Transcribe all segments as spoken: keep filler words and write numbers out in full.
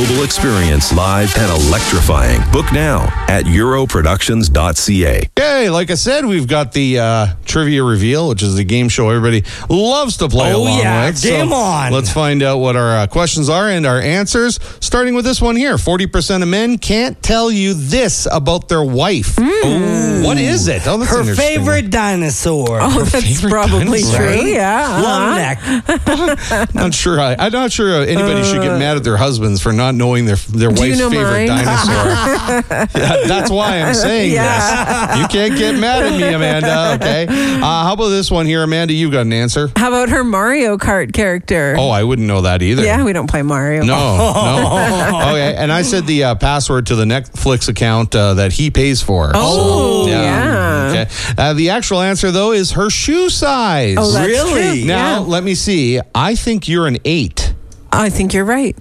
unforgettable experience, live and electrifying. Book now at euro productions dot c a. Okay, like I said, we've got the uh, trivia reveal, which is the game show everybody loves to play Oh, along yeah, with. game so on. Let's find out what our uh, questions are and our answers, starting with this one here. forty percent of men can't tell you this about their wife. Mm. What is it? Oh, that's Her interesting. favorite dinosaur. Oh, that's probably dinosaur. true. Yeah. Long uh-huh. neck. Not sure. I, I'm not sure anybody should get mad at their husbands for not knowing their their Do you wife's know favorite mine? dinosaur. Yeah, that's why I'm saying Yeah. this. You can't get mad at me, Amanda. Okay. Uh, how about this one here, Amanda? You got an answer. How about her Mario Kart character? Oh, I wouldn't know that either. Yeah, we don't play Mario. No, no. Okay, and I said the uh, password to the Netflix account uh, that he pays for. Oh, So, yeah. Okay. Uh, the actual answer, though, is her shoe size. Oh, that's Really? true. Now, Yeah. let me see. I think you're an eight. I think you're right.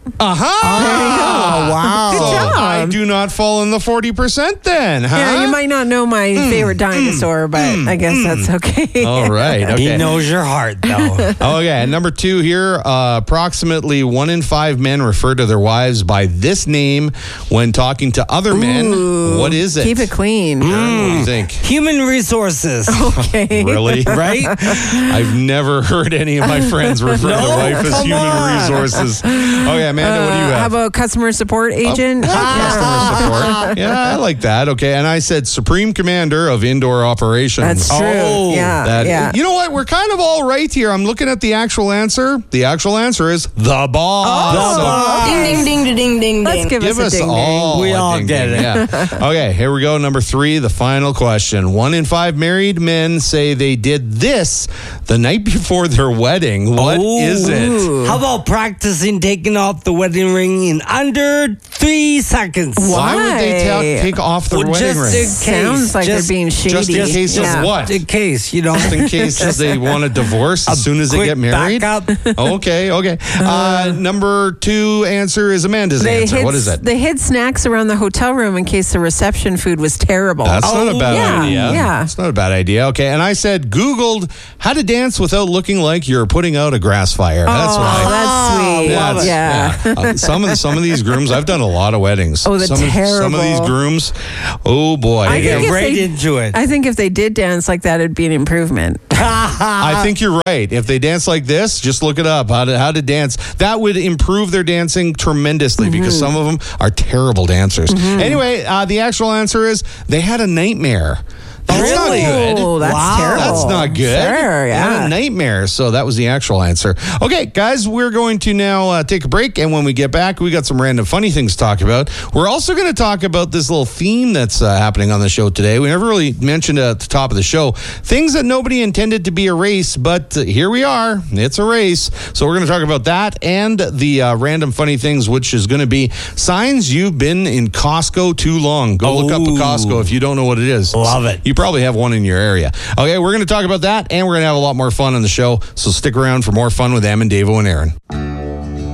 Aha! Oh, wow. Good job. I do not fall in the forty percent then, huh? Yeah, you might not know my favorite dinosaur, but I guess that's okay. All right. Okay. He knows your heart, though. Okay, and number two here, uh, approximately one in five men refer to their wives by this name when talking to other men. Ooh, What is it? Keep it clean. Aaron, what do you think? Human resources. Okay. Really? Right? I've never heard any of my friends refer to No, their wife as come human on. resources. Okay, Amanda, what do you Uh, have? how about customer support agent? Customer support. Yeah, I like that. Okay, and I said Supreme Commander of Indoor Operations. That's true. Oh, yeah. That- yeah. You know what? We're kind of all right here. I'm looking at the actual answer. The actual answer is the boss. Oh. So Ding, ding, ding, ding, ding, Let's ding. give, give us us a ding all. We a all ding get ding, it. Yeah. Okay, here we go. Number three, the final question. One in five married men say they did this the night before their wedding. What is Oh. it? Ooh. How about practicing taking off the wedding ring in under three seconds? Why would they ta- Why? take off the Well, wedding just ring? in case. Sounds like just, they're being shady. just in case of Yeah. what? in case, you know. Just in case they want a divorce as soon as they quick get married? backup. Okay, okay. Uh, number two answer is Amanda's They answer. hid, What is it? They hid snacks around the hotel room in case the reception food was terrible. That's not a Oh, bad yeah, idea. yeah. It's not a bad idea. Okay, and I said Googled how to dance without looking like you're putting out a grass fire. That's oh, what I that's sweet. That's- Yeah. Uh, some of the, some of these grooms, I've done a lot of weddings. Oh, the some of, some of these terrible- grooms, oh boy. I Get think if right they- into it. I think if they did dance like that, it'd be an improvement. I think you're right. If they dance like this, just look it up. How to how to dance. That would improve their dancing tremendously because some of them are terrible dancers. Anyway, uh, the actual answer is they had a nightmare. That's not good. Oh, that's Wow. terrible. That's not good. Sure, They had yeah. a nightmare. So that was the actual answer. Okay, guys, we're going to now uh, take a break. And when we get back, we got some random funny things to talk about. We're also going to talk about this little theme that's uh, happening on the show today. We never really mentioned it at the top of the show. Things that nobody intended to be a race, but uh, here we are. It's a race. So we're going to talk about that and the uh, random funny things, which is going to be signs you've been in Costco too long. Go look up a Oh. Costco if you don't know what it is. Love it. You probably have one in your area. Okay, we're going to talk about that, and we're going to have a lot more fun on the show. So stick around for more fun with Em and Davo and Aaron.